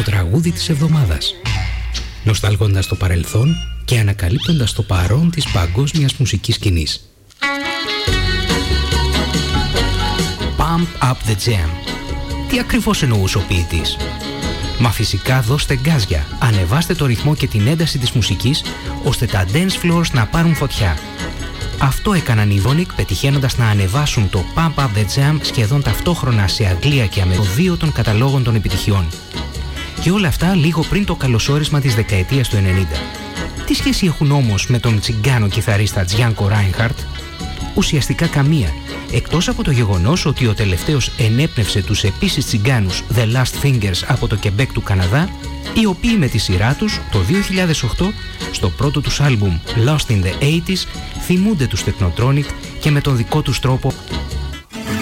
τραγούδι της εβδομάδας. Νοσταλγώντας το παρελθόν και ανακαλύπτοντας το παρόν της παγκόσμιας μουσικής σκηνής. Pump Up The Jam. Τι ακριβώς εννοούσε ο ποιητής? Μα φυσικά δώστε γκάζια, ανεβάστε το ρυθμό και την ένταση της μουσικής, ώστε τα dance floors να πάρουν φωτιά. Αυτό έκαναν οι Vonic, πετυχαίνοντας να ανεβάσουν το Pump Up The Jam σχεδόν ταυτόχρονα σε Αγγλία και Αμερική, δύο των καταλόγων των επιτυχιών. Και όλα αυτά λίγο πριν το καλωσόρισμα της δεκαετίας του 90. Τι σχέση έχουν όμως με τον τσιγκάνο κιθαρίστα Django Reinhardt? Ουσιαστικά καμία, εκτός από το γεγονός ότι ο τελευταίος ενέπνευσε τους επίσης τσιγκάνους The Last Fingers από το Quebec του Καναδά, οι οποίοι με τη σειρά τους το 2008 στο πρώτο τους άλμπουμ Lost in the 80s θυμούνται τους Technotronic και με τον δικό τους τρόπο